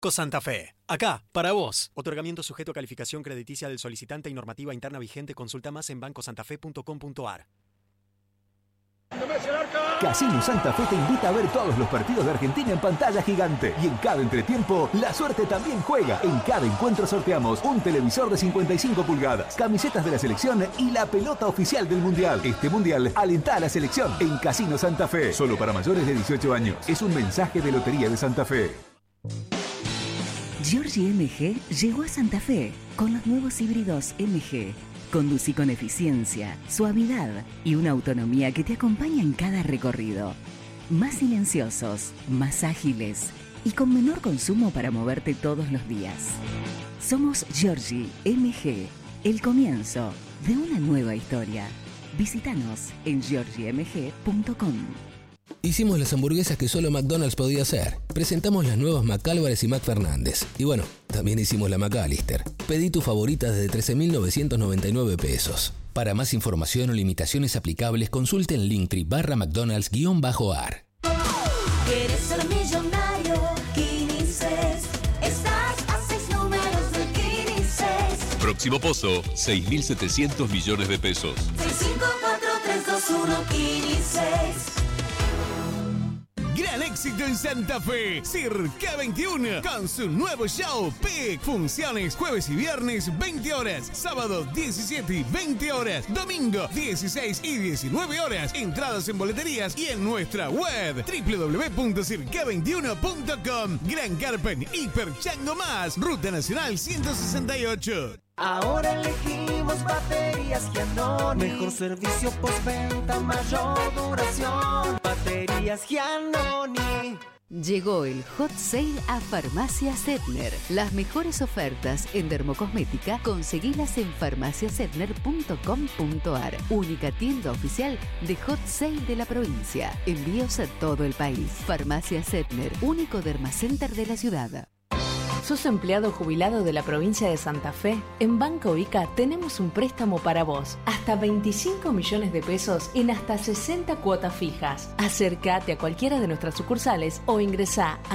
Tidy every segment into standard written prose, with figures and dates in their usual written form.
Santa Fe. Acá, para vos. Otorgamiento sujeto a calificación crediticia del solicitante y normativa interna vigente. Consulta más en bancosantafe.com.ar. Casino Santa Fe te invita a ver todos los partidos de Argentina en pantalla gigante. Y en cada entretiempo, la suerte también juega. En cada encuentro sorteamos un televisor de 55 pulgadas, camisetas de la selección y la pelota oficial del Mundial. Este Mundial alenta a la selección en Casino Santa Fe. Solo para mayores de 18 años. Es un mensaje de Lotería de Santa Fe. Giorgi MG llegó a Santa Fe con los nuevos híbridos MG. Conducí con eficiencia, suavidad y una autonomía que te acompaña en cada recorrido. Más silenciosos, más ágiles y con menor consumo para moverte todos los días. Somos Giorgi MG, el comienzo de una nueva historia. Visítanos en giorgimg.com. Hicimos las hamburguesas que solo McDonald's podía hacer. Presentamos las nuevas McAlvarez y McFernández. Y bueno, también hicimos la McAllister. Pedí tu favorita desde 13.999 pesos. Para más información o limitaciones aplicables, consulte en Linktree/McDonald's_ar. ¿Quieres ser millonario? Quinices. Estás a 6 números de Quinices. Próximo pozo, 6.700 millones de pesos. 654321 Quinices. Gran éxito en Santa Fe, Circa 21, con su nuevo show PIC. Funciones jueves y viernes 20 horas, sábado 17 y 20 horas, domingo 16 y 19 horas. Entradas en boleterías y en nuestra web www.circa21.com. Gran Carpen, Hiper Chango Más, Ruta Nacional 168. Ahora elegimos baterías Giannoni. Mejor servicio postventa, mayor duración. Baterías Giannoni. Llegó el Hot Sale a Farmacia Zettner. Las mejores ofertas en dermocosmética, conseguilas en farmaciazettner.com.ar. Única tienda oficial de Hot Sale de la provincia. Envíos a todo el país. Farmacia Zettner, único dermacenter de la ciudad. ¿Sos empleado jubilado de la provincia de Santa Fe? En Banco Vica tenemos un préstamo para vos. Hasta 25 millones de pesos en hasta 60 cuotas fijas. Acércate a cualquiera de nuestras sucursales o ingresá a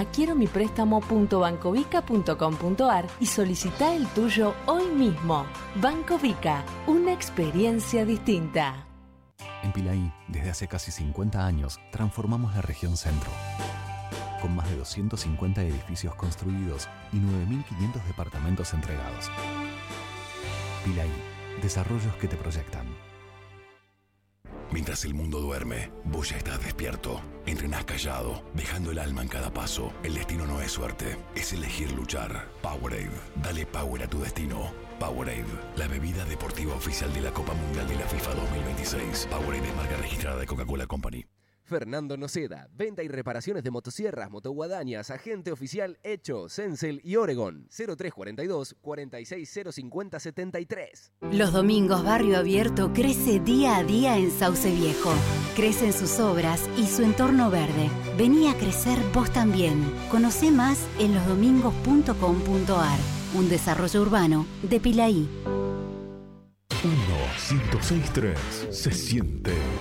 quieromiprestamo.bancovica.com.ar y solicitá el tuyo hoy mismo. Banco Vica, una experiencia distinta. En Pilaí, desde hace casi 50 años, transformamos la región centro. Con más de 250 edificios construidos y 9.500 departamentos entregados. Pilaí, desarrollos que te proyectan. Mientras el mundo duerme, vos ya estás despierto. Entrenás callado, dejando el alma en cada paso. El destino no es suerte, es elegir luchar. Powerade, dale power a tu destino. Powerade, la bebida deportiva oficial de la Copa Mundial de la FIFA 2026. Powerade es marca registrada de Coca-Cola Company. Fernando Noceda, venta y reparaciones de motosierras, motoguadañas, agente oficial Hecho, Sensel y Oregon. 0342 460573. Los domingos Barrio Abierto crece día a día en Sauce Viejo. Crecen sus obras y su entorno verde. Vení a crecer vos también. Conocé más en losdomingos.com.ar. Un desarrollo urbano de Pilaí. 1-106-3 se siente.